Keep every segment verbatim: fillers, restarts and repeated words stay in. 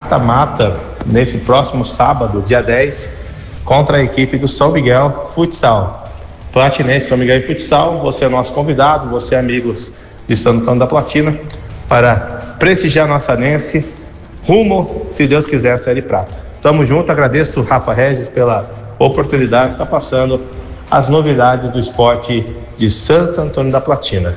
mata-mata nesse próximo sábado, dia dez, contra a equipe do São Miguel Futsal. Platinense São Miguel Futsal, você é nosso convidado, você é amigos de Santo Antônio da Platina, para prestigiar nossa Nense, rumo, se Deus quiser, a Série Prata. Tamo junto, agradeço o Rafa Regis pela oportunidade de estar passando as novidades do esporte de Santo Antônio da Platina.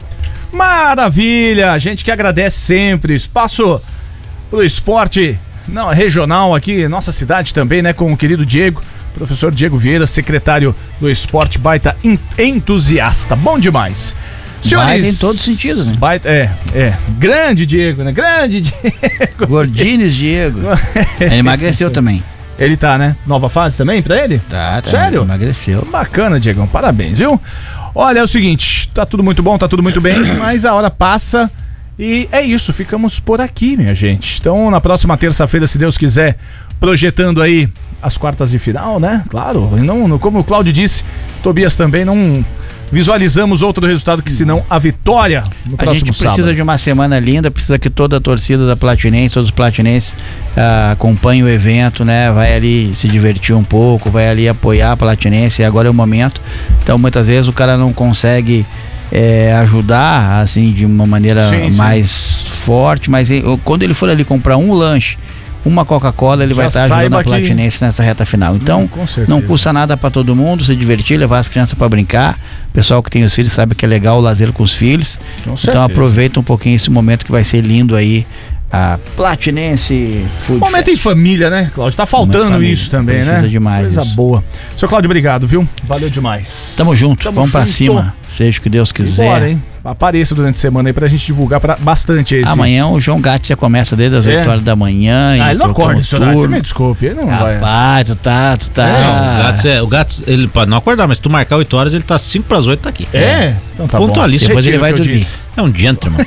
Maravilha, a gente que agradece sempre, espaço pro esporte não, regional aqui, nossa cidade também, né, com o querido Diego, professor Diego Vieira, secretário do esporte, baita entusiasta, bom demais. Senhores, baita em todo sentido, né? Baita, é, é, grande Diego, né, grande Diego. Gordines Diego, ele emagreceu também. Ele tá, né, nova fase também pra ele? Tá, tá. Sério? Emagreceu. Bacana, Diegão, parabéns, viu? Olha, é o seguinte, tá tudo muito bom, tá tudo muito bem, mas a hora passa e é isso, ficamos por aqui, minha gente. Então, na próxima terça-feira, se Deus quiser, projetando aí as quartas de final, né? Claro, e não, como o Cláudio disse, Tobias também, não visualizamos outro resultado que senão a vitória no próximo sábado. A gente precisa sábado. de uma semana linda, precisa que toda a torcida da Platinense, todos os platinenses uh, acompanhem o evento, né? Vai ali se divertir um pouco, vai ali apoiar a Platinense, e agora é o momento. Então muitas vezes o cara não consegue é, ajudar assim de uma maneira sim, mais sim. forte, mas quando ele for ali comprar um lanche, uma Coca-Cola, ele já vai estar ajudando a Platinense que... nessa reta final. Então, não, não custa nada para todo mundo se divertir, levar as crianças para brincar. O pessoal que tem os filhos sabe que é legal o lazer com os filhos. Com então certeza. Aproveita um pouquinho esse momento que vai ser lindo aí. A Platinense Food Momento Fest. Em família, né, Cláudio? Tá faltando isso também, precisa né? Precisa demais. Coisa isso. boa. Seu Cláudio, obrigado, viu? Valeu demais. Tamo junto, Tamo vamos junto. pra cima. Seja o que Deus quiser. Bora, hein? Apareça durante a semana aí pra gente divulgar pra bastante esse. Amanhã o João Gatti já começa desde as é. oito horas da manhã. Ah, ele não acorda esse horário, você me desculpe. Ele não Rapaz, vai. tu tá, tu tá. É, não, o Gatti, é, o Gatti, ele pode não acordar, mas se tu marcar oito horas, ele tá cinco pras oito, tá aqui. É? é. Então tá pontualista. Depois ele vai dormir. Disse. É um gentleman.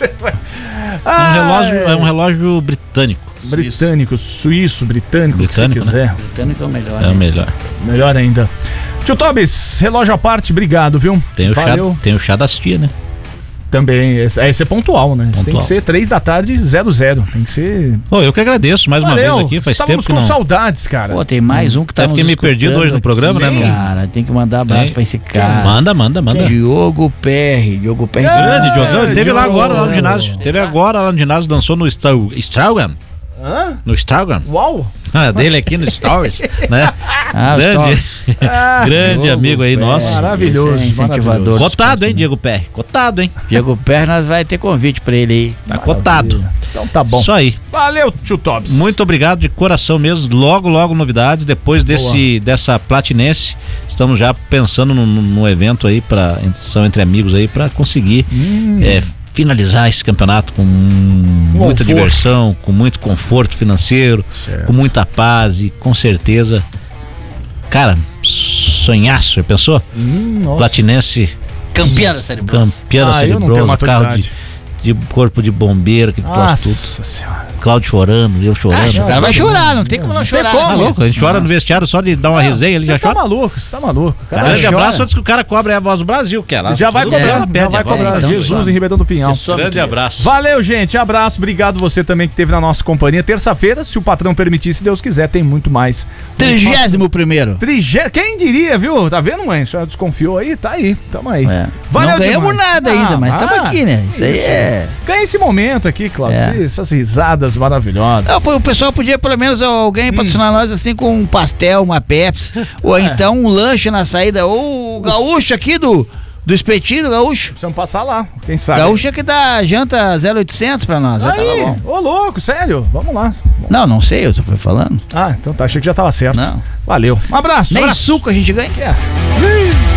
É um relógio, é um relógio britânico. Britânico, suíço, britânico, britânico, se você quiser. Né? Britânico é o melhor. É o melhor. Melhor ainda. Tio Tobis, relógio à parte, obrigado, viu? Tem o, chá, tem o chá das tia, né? Também, esse, esse é pontual, né? Pontual. Tem que ser três da tarde, zero zero. Tem que ser... Oh, eu que agradeço mais Valeu, uma vez aqui, faz tempo que não... com saudades, cara. Pô, tem mais um que tá Até fiquei me perdido hoje no programa, aqui, né? Cara, tem que mandar abraço tem. pra esse cara. Manda, manda, manda. Diogo Perry. Diogo Perry. É, grande, Diogo. Ele teve lá agora, lá no ginásio. Teve agora lá no ginásio, dançou no Instagram. Hã? No Instagram. Uau! Ah, dele aqui no Stories, né? Ah, grande ah, grande Diogo amigo aí Perry, nosso. Maravilhoso, é incentivador. Cotado, hein, Diego Perry? Cotado, hein? Diego Perry, nós vai ter convite pra ele aí. Tá cotado. Então tá bom. Isso aí. Valeu, tio Tops. Muito obrigado de coração mesmo. Logo, logo novidades. Depois desse, dessa Platinense, estamos já pensando no, no evento aí, pra, são entre amigos aí, pra conseguir hum. é, finalizar esse campeonato com muita conforto. diversão, com muito conforto financeiro, certo. com muita paz e com certeza, cara, sonhaço, já pensou? Hum, Platinense campeã da Série Bronze. Campeã da Série Bronze, carro de, de corpo de bombeiro, que Nossa Senhora. Cláudio chorando, eu chorando. Ah, o cara vai chorar, não tem como não chorar. Tá louco, a gente chora no vestiário só de dar uma resenha, ele já tá chora. maluco, você tá maluco. Cara, grande abraço antes que o cara cobre a voz do Brasil, que é lá. Já vai cobrar, é, já vai cobrar. Então, Jesus em Ribeirão do Pinhal. Grande abraço. Valeu, gente, abraço, obrigado você também que esteve na nossa companhia. Terça-feira, se o patrão permitir, se Deus quiser, tem muito mais. Trigésimo primeiro. Trigé... Quem diria, viu? Tá vendo, mãe? A senhora desconfiou aí? Tá aí, tamo aí. É. Valeu, não ganhamos demais. nada ainda, mas estamos ah, aqui, né? Isso aí é... Ganha esse momento aqui, Cláudio, é. essas risadas maravilhosas. Não, o pessoal podia pelo menos alguém hum. patrocinar nós assim com um pastel, uma Pepsi, ou é. então um lanche na saída, ou o gaúcho aqui do, do espetinho do gaúcho. Precisamos passar lá, quem sabe. Gaúcho é que dá janta zero oitocentos pra nós, já aí, tava bom. Ô louco, sério, vamos lá. Não, não sei, eu tô falando. Ah, então tá, achei que já tava certo. Não. Valeu, um abraço. Nem abraço. suco a gente ganha. É.